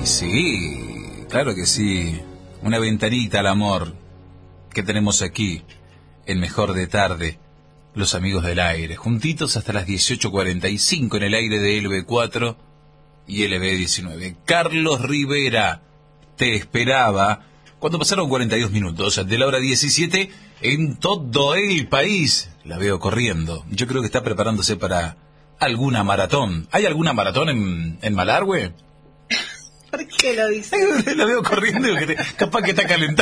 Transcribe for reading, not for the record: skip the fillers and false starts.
Sí, claro que sí. Una ventanita al amor que tenemos aquí, el mejor de tarde, los amigos del aire, juntitos hasta las 18:45 en el aire de LB4 y LB19. Carlos Rivera te esperaba cuando pasaron 42 minutos de la hora 17 en todo el país. La veo corriendo. Yo creo que está preparándose para alguna maratón. ¿Hay alguna maratón en Malargüe? ¿Por qué lo dices? La veo corriendo, capaz que está calentando.